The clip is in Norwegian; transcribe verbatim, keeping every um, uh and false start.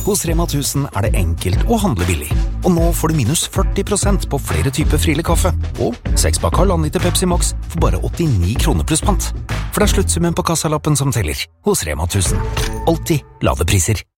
Hos Rema tusen er det enkelt å handle billig. Og nå får du minus førti prosent på flere typer Friele kaffe. Og seks pakk halvannen liter Pepsi Max for bare åttini kroner pluss pant. For det er sluttsummen på kassalappen som teller. Hos Rema tusen. Alltid lave priser.